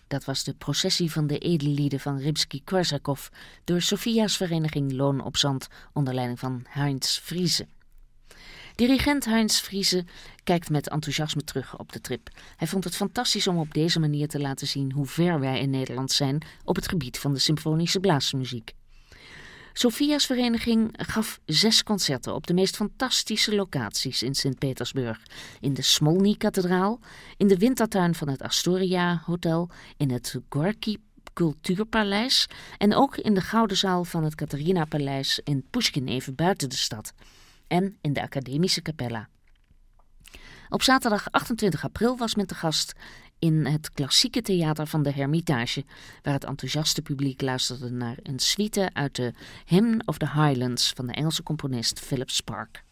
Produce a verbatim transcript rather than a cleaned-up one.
Dat was de processie van de edellieden van Rimsky-Korsakov door Sofia's vereniging Loon op Zand onder leiding van Heinz Friese. Dirigent Heinz Friese kijkt met enthousiasme terug op de trip. Hij vond het fantastisch om op deze manier te laten zien hoe ver wij in Nederland zijn op het gebied van de symfonische blaasmuziek. Sofia's vereniging gaf zes concerten op de meest fantastische locaties in Sint-Petersburg. In de Smolny-kathedraal, in de wintertuin van het Astoria Hotel, in het Gorky Cultuurpaleis en ook in de Gouden Zaal van het Catharina-paleis in Pushkin even buiten de stad. En in de Academische Capella. Op zaterdag achtentwintig april was men te gast in het klassieke theater van de Hermitage, waar het enthousiaste publiek luisterde naar een suite uit de Hymn of the Highlands van de Engelse componist Philip Spark.